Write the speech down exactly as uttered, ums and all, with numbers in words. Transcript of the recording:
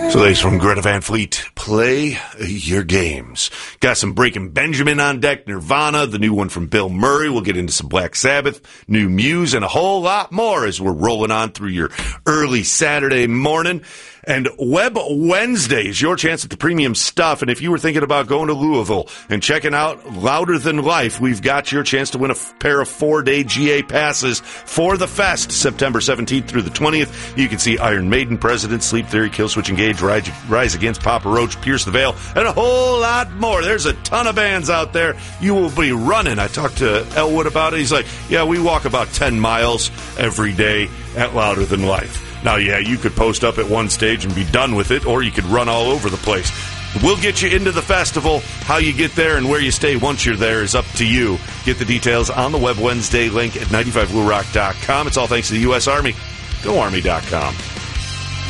So ladies from Greta Van Fleet, play your games. Got some Breaking Benjamin on deck, Nirvana, the new one from Bill Murray. We'll get into some Black Sabbath, new Muse, and a whole lot more as we're rolling on through your early Saturday morning. And Web Wednesday is your chance at the premium stuff. And if you were thinking about going to Louisville and checking out Louder Than Life, we've got your chance to win a f- pair of four-day G A passes for the fest, September seventeenth through the twentieth. You can see Iron Maiden, President, Sleep Theory, Killswitch Engage, Rise, Rise Against, Papa Roach, Pierce the Veil, and a whole lot more. There's a ton of bands out there. You will be running. I talked to Elwood about it. He's like, yeah, we walk about ten miles every day at Louder Than Life. Now, yeah, you could post up at one stage and be done with it, or you could run all over the place. We'll get you into the festival. How you get there and where you stay once you're there is up to you. Get the details on the Web Wednesday link at ninety-five blue rock dot com. It's all thanks to the U S Army. Go Army dot com.